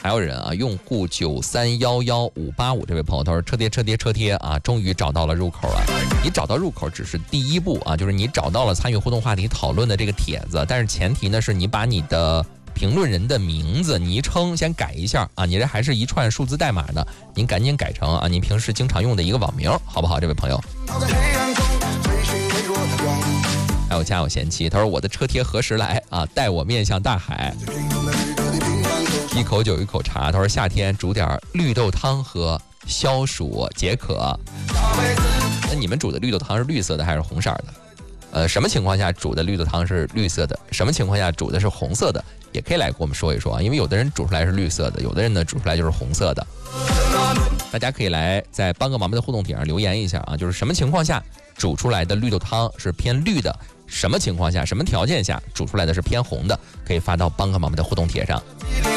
还有人啊，用户9311585这位朋友他说车贴啊，终于找到了入口了。你找到入口只是第一步啊，就是你找到了参与互动话题讨论的这个帖子，但是前提呢是你把你的评论人的名字昵称先改一下啊，你这还是一串数字代码呢，您赶紧改成啊您平时经常用的一个网名，好不好？这位朋友。还有家有贤妻，他说我的车贴何时来啊？带我面向大海。一口酒一口茶，他说夏天煮点绿豆汤喝，消暑解渴。那你们煮的绿豆汤是绿色的还是红色的？什么情况下煮的绿豆汤是绿色的？什么情况下煮的是红色的？也可以来跟我们说一说啊，因为有的人煮出来是绿色的，有的人呢煮出来就是红色的。大家可以来在帮个忙的互动帖上留言一下啊，就是什么情况下煮出来的绿豆汤是偏绿的？什么情况下、什么条件下煮出来的是偏红的？可以发到帮个忙的互动帖上。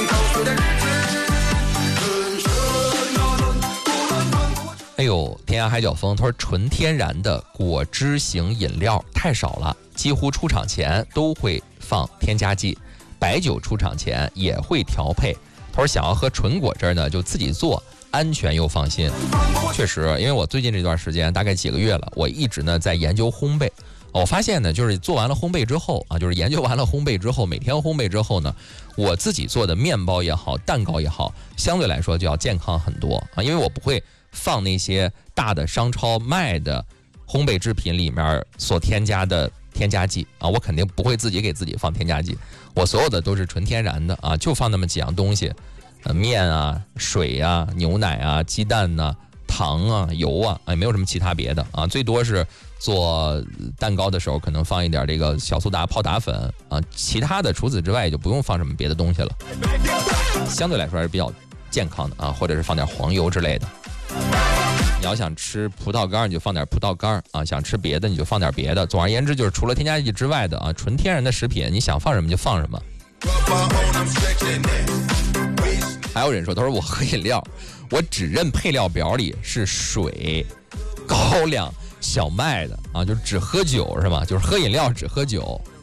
哎呦，天涯海角风，他说纯天然的果汁型饮料太少了，几乎出厂前都会放添加剂，白酒出厂前也会调配。他说想要喝纯果汁呢，就自己做，安全又放心。确实，因为我最近这段时间大概几个月了，我一直呢在研究烘焙。我发现呢，就是做完了烘焙之后啊，就是研究完了烘焙之后，每天烘焙之后呢，我自己做的面包也好，蛋糕也好，相对来说就要健康很多啊，因为我不会放那些大的商超卖的烘焙制品里面所添加的添加剂啊，我肯定不会自己给自己放添加剂，我所有的都是纯天然的啊，就放那么几样东西，面啊、水啊、牛奶啊、鸡蛋啊、糖啊、油啊，也没有什么其他别的啊，最多是做蛋糕的时候可能放一点这个小苏打、泡打粉啊，其他的除此之外也就不用放什么别的东西了，相对来说还是比较健康的啊，或者是放点黄油之类的。你要想吃葡萄干，你就放点葡萄干啊；想吃别的，你就放点别的。总而言之，就是除了添加剂之外的啊，纯天然的食品，你想放什么就放什么。还有人说，他说我喝饮料，我只认配料表里是水、高粱、小麦的啊，就只喝酒是吧？就是喝饮料只喝酒。